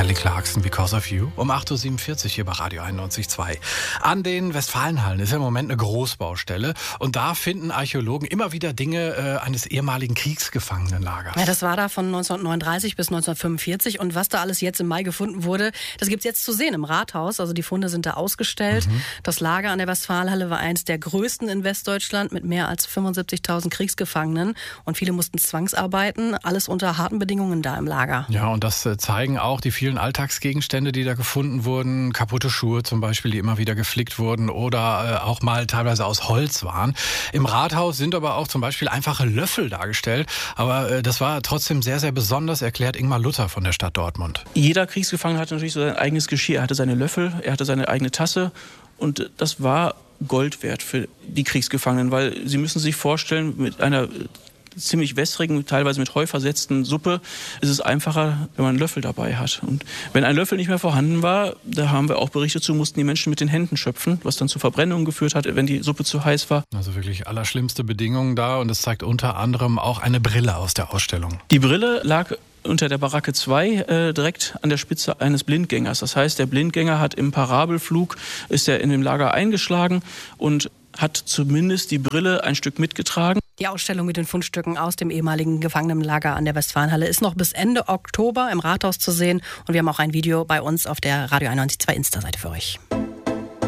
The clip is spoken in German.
Kelly Clarkson, Because of You. Um 8.47 Uhr hier bei Radio 91.2. An den Westfalenhallen ist ja im Moment eine Großbaustelle. Und da finden Archäologen immer wieder Dinge eines ehemaligen Kriegsgefangenenlagers. Ja, das war da von 1939 bis 1945. Und was da alles jetzt im Mai gefunden wurde, das gibt's jetzt zu sehen im Rathaus. Also die Funde sind da ausgestellt. Das Lager an der Westfalenhalle war eins der größten in Westdeutschland mit mehr als 75.000 Kriegsgefangenen. Und viele mussten zwangsarbeiten. Alles unter harten Bedingungen da im Lager. Ja, und das zeigen auch die vielen Alltagsgegenstände, die da gefunden wurden. Kaputte Schuhe zum Beispiel, die immer wieder geflickt wurden oder auch mal teilweise aus Holz waren. Im Rathaus sind aber auch zum Beispiel einfache Löffel dargestellt. Aber das war trotzdem sehr, sehr besonders, erklärt Ingmar Luther von der Stadt Dortmund. Jeder Kriegsgefangene hatte natürlich so sein eigenes Geschirr. Er hatte seine Löffel, er hatte seine eigene Tasse. Und das war Gold wert für die Kriegsgefangenen, weil Sie müssen sich vorstellen, mit einer ziemlich wässrigen, teilweise mit Heu versetzten Suppe ist es einfacher, wenn man einen Löffel dabei hat. Und wenn ein Löffel nicht mehr vorhanden war, da haben wir auch Berichte zu, mussten die Menschen mit den Händen schöpfen, was dann zu Verbrennungen geführt hat, wenn die Suppe zu heiß war. Also wirklich allerschlimmste Bedingungen da und es zeigt unter anderem auch eine Brille aus der Ausstellung. Die Brille lag unter der Baracke 2 direkt an der Spitze eines Blindgängers. Das heißt, der Blindgänger hat im Parabelflug, ist er in dem Lager eingeschlagen und hat zumindest die Brille ein Stück mitgetragen. Die Ausstellung mit den Fundstücken aus dem ehemaligen Gefangenenlager an der Westfalenhalle ist noch bis Ende Oktober im Rathaus zu sehen. Und wir haben auch ein Video bei uns auf der Radio 91.2 Insta-Seite für euch.